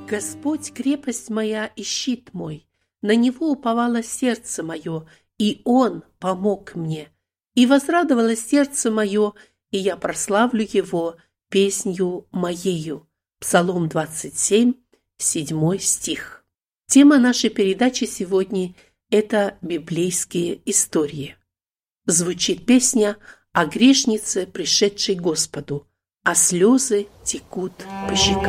Господь, крепость моя и щит мой, на Него уповало сердце мое, и Он помог мне. И возрадовалось сердце мое, и я прославлю Его песнью моею. Псалом 27, 7 стих. Тема нашей передачи сегодня – это библейские истории. Звучит песня о грешнице, пришедшей к Господу, а слезы текут по щекам.